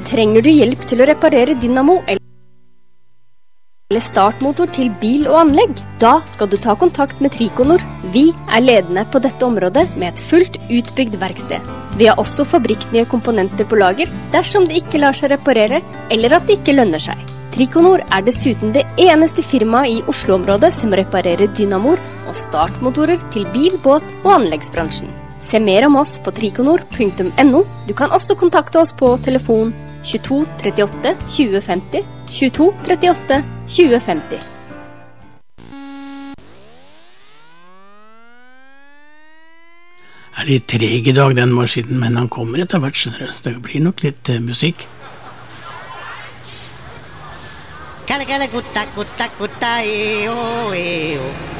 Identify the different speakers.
Speaker 1: Trenger du hjelp til å reparere dynamo eller startmotor til bil og anlegg? Da skal du ta kontakt med Trikonor. Vi ledende på dette området med et fullt utbygd verksted. Vi har også fabrikknye komponenter på lager dersom det ikke lar seg reparere eller at det ikke lønner seg. Trikonor dessuten det eneste firmaet i Oslo-området som reparerer dynamoer og startmotorer til bil, båt og anleggsbransjen. Se mer om oss på trikonor.no. Du kan også kontakte oss på telefon 22 38 20 50, 22 38 20 50.
Speaker 2: Litt treg i dag, den maskinen, men han kommer etter hvert, skjønner du. Det blir nok litt musikk.
Speaker 3: Kalle, kalle, gutta, gutta, gutta, eo, eo.